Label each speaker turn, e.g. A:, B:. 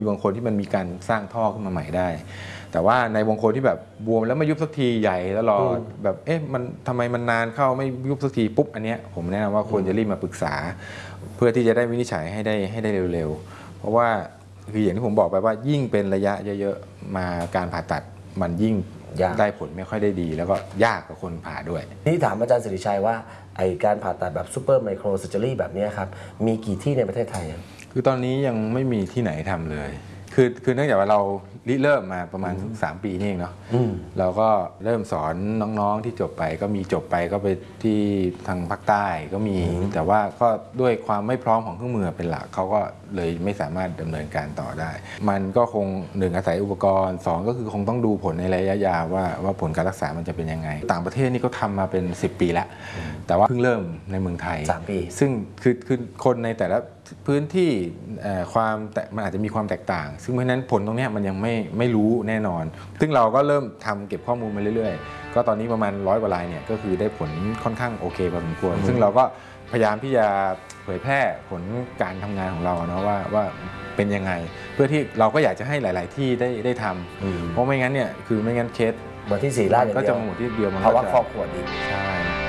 A: มีบางคนที่มันมีการสร้างท่อขึ้นมาใหม่ได้แต่ว่าในบางคนที่แบบบวมแล้วไม่ยุบสักทีใหญ่ตลอดแบบมันทำไมมันนานเข้าไม่ยุบสักทีปุ๊บอันเนี้ยผมแนะนำว่าควรจะรีบมาปรึกษาเพื่อที่จะได้วินิจฉัยให้ได้เร็วๆเพราะว่าคืออย่างที่ผมบอกไปว่ายิ่งเป็นระยะเยอะๆมาการผ่าตัดมันยิ่งได้ผลไม่ค่อยได้ดีแล้วก็ยากกับคนผ่าด้วย
B: นี่ถามอาจารย์สิริชัยว่าไอการผ่าตัดแบบซูเปอร์ไมโครเซอร์เจอรี่แบบนี้ครับมีกี่ที่ในประเทศไทย
A: คือตอนนี้ยังไม่มีที่ไหนทำเลยคือเนื่องจากว่าเราเริ่มมาประมาณ3 ปีนี่เองเนาะเราก็เริ่มสอนน้องๆที่จบไปก็มีจบไปก็ไปที่ทางภาคใต้ก็มีแต่ว่าก็ด้วยความไม่พร้อมของเครื่องมือเป็นหลักเขาก็เลยไม่สามารถดำเนินการต่อได้มันก็คง1อาศัยอุปกรณ์2ก็คือคงต้องดูผลในระยะยาวว่าผลการรักษามันจะเป็นยังไงต่างประเทศนี่ก็ทำมาเป็น10 ปีแล้วแต่ว่าเพิ่งเริ่มในเมืองไทย
B: 3 ปี
A: ซึ่งคือคนในแต่ละพื้นที่มันอาจจะมีความแตกต่างซึ่งเพราะฉะนั้นผลตรงนี้มันยังไม่รู้แน่นอนซึ่งเราก็เริ่มทำเก็บข้อมูลมาเรื่อยๆก็ตอนนี้ประมาณ100 กว่ารายเนี่ยก็คือได้ผลค่อนข้างโอเคพอสมควรซึ่งเราก็พยายามที่จะเผยแพร่ผลการทำงานของเราเนาะว่าเป็นยังไงเพื่อที่เราก็อยากจะให้หลายๆที่ได้ทำเพราะไม่งั้นเนี่ยคือไม่งั้นเคส
B: หมดที่ศรีราชอย่างเดียว
A: ก็จะหมดที่เดียวมัน
B: ภาวะครอบครัวดี
A: ใช่